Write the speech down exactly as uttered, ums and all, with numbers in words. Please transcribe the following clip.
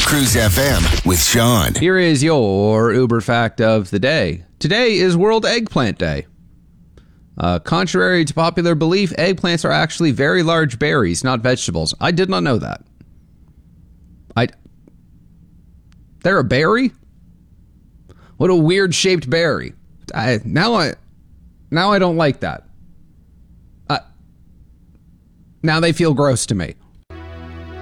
Cruise F M with Sean. Here is your Uber fact of the day. Today is World Eggplant Day. Uh, contrary to popular belief, eggplants are actually very large berries, not vegetables. I did not know that. I. They're a berry? What a weird shaped berry. I, now I, now I don't like that. Uh, now they feel gross to me.